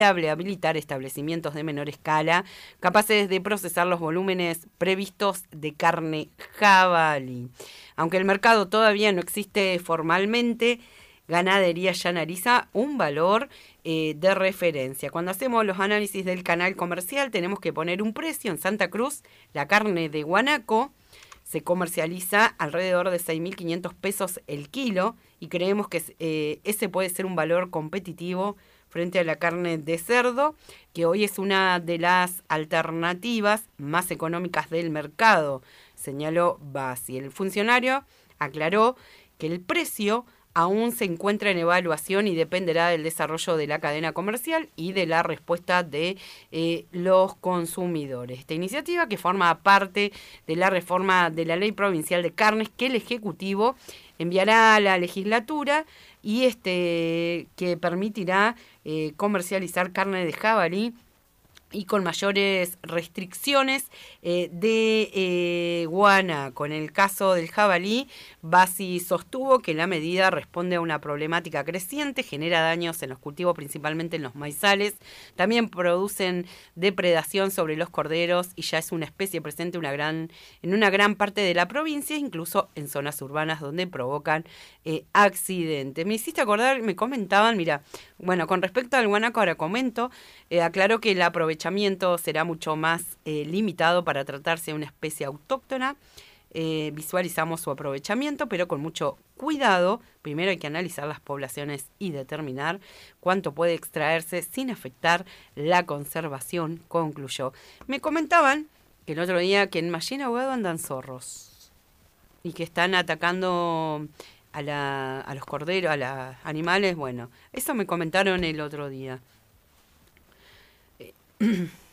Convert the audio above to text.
habilitar establecimientos de menor escala capaces de procesar los volúmenes previstos de carne jabalí. Aunque el mercado todavía no existe formalmente, Ganadería ya analiza un valor de referencia. Cuando hacemos los análisis del canal comercial tenemos que poner un precio. En Santa Cruz, la carne de guanaco se comercializa alrededor de 6.500 pesos el kilo y creemos que ese puede ser un valor competitivo frente a la carne de cerdo, que hoy es una de las alternativas más económicas del mercado, señaló Bassi. El funcionario aclaró que el precio aún se encuentra en evaluación y dependerá del desarrollo de la cadena comercial y de la respuesta de los consumidores. Esta iniciativa, que forma parte de la reforma de la Ley Provincial de Carnes que el Ejecutivo enviará a la legislatura y que permitirá comercializar carne de jabalí y con mayores restricciones de guanaco. En el caso del jabalí, Bassi sostuvo que la medida responde a una problemática creciente, genera daños en los cultivos, principalmente en los maizales, también producen depredación sobre los corderos y ya es una especie presente en una gran parte de la provincia, incluso en zonas urbanas donde provocan accidentes. Me hiciste acordar, me comentaban, mira, bueno, con respecto al guanaco ahora comento, aclaro que el aprovechamiento será mucho más limitado para tratarse de una especie autóctona. Visualizamos su aprovechamiento, pero con mucho cuidado. Primero hay que analizar las poblaciones y determinar cuánto puede extraerse sin afectar la conservación, concluyó. Me comentaban que el otro día que en Mallín Ahogado andan zorros y que están atacando a los corderos, a los animales. Bueno, eso me comentaron el otro día.